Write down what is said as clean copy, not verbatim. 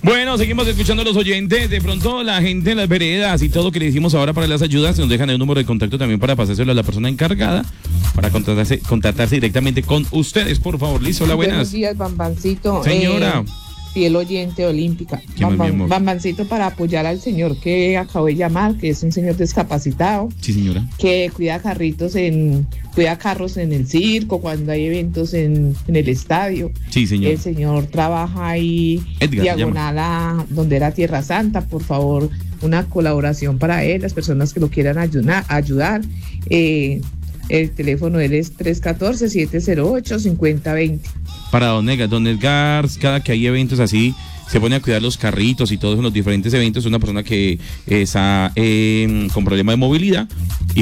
Bueno, seguimos escuchando a los oyentes. De pronto la gente en las veredas y todo que le hicimos ahora para las ayudas nos dejan el número de contacto también para pasárselo a la persona encargada para contactarse directamente con ustedes, por favor. Listo, hola, buenas. Buenos días, Bambancito. Señora. Fiel oyente olímpica. Bambancito, para apoyar al señor que acabo de llamar, que es un señor discapacitado. Sí, señora. Que cuida carros en el circo, cuando hay eventos en el estadio. Sí, señor. El señor trabaja ahí diagonal a donde era Tierra Santa. Por favor, una colaboración para él, las personas que lo quieran ayudar. El teléfono de él es 314-708-5020. Para don Edgar, cada que hay eventos así, se pone a cuidar los carritos y todos en los diferentes eventos. Es una persona que está con problema de movilidad. Y